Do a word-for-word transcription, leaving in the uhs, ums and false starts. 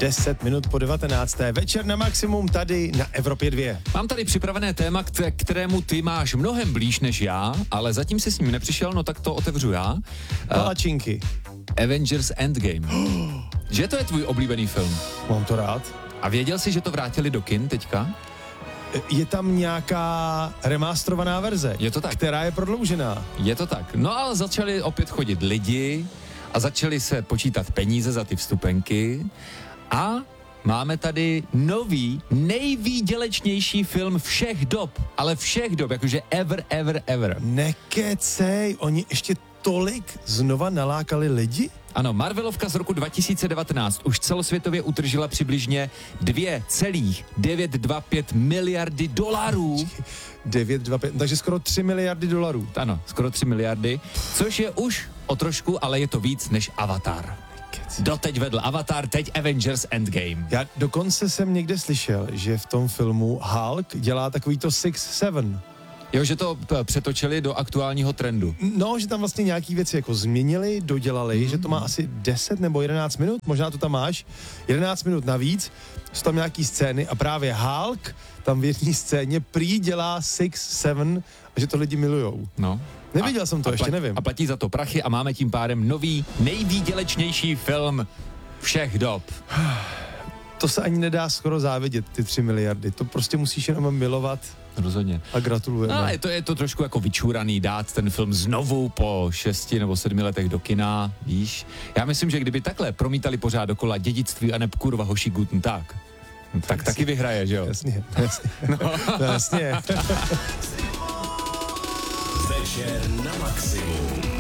deset minut po devatenácté. Večer na maximum tady na Evropě dva. Mám tady připravené téma, k kterému ty máš mnohem blíž než já, ale zatím si s ním nepřišel, no tak to otevřu já. Palačinky. Uh, Avengers Endgame. Že to je tvůj oblíbený film? Mám to rád. A věděl jsi, že to vrátili do kin teďka? Je tam nějaká remasterovaná verze, je to tak, která je prodloužená. Je to tak. No a začali opět chodit lidi a začali se počítat peníze za ty vstupenky a máme tady nový, nejvýdělečnější film všech dob, ale všech dob, jakože ever, ever, ever. Nekecej, oni ještě tolik znova nalákali lidi? Ano, Marvelovka z roku dva tisíce devatenáct už celosvětově utržila přibližně dvě celá devět dvacet pět miliardy dolarů. devět dvacet pět, takže skoro tři miliardy dolarů. Ano, skoro tři miliardy, což je už o trošku, ale je to víc než Avatar. Doteď vedl Avatar, teď Avengers Endgame. Já dokonce jsem někde slyšel, že v tom filmu Hulk dělá takový to six seven. Jo, že to p- přetočili do aktuálního trendu. No, že tam vlastně nějaký věci jako změnili, dodělali, mm. že to má asi deset nebo jedenáct minut, možná to tam máš, jedenáct minut navíc, jsou tam nějaký scény a právě Hulk tam v jedné scéně prý dělá six seven a že to lidi milujou. No. Neviděl a, jsem to, ještě platí, nevím. A platí za to prachy a máme tím pádem nový, nejvýdělečnější film všech dob. To se ani nedá skoro závidět, ty tři miliardy. To prostě musíš jenom milovat. Rozhodně. A gratulujeme. No, je to, je to trošku jako vyčúraný dát ten film znovu po šesti nebo sedmi letech do kina, víš. Já myslím, že kdyby takhle promítali pořád dokola Dědictví a neb kurva hoší Guten Tag, tak jasně. Taky vyhraje, že jo? Jasně, jasně. No. Jasně. Večer na maximum.